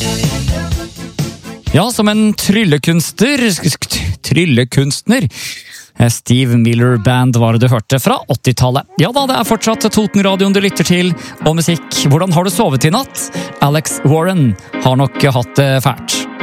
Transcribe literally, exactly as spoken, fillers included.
Ja, som en tryllekunstner, tryllekunstner. Steve Miller Band var det du hørte fra åttitallet. Ja da, det er fortsatt Toten-radioen du lytter til, og musikk. Hvordan har du sovet i natt? Alex Warren har nok hatt det fælt.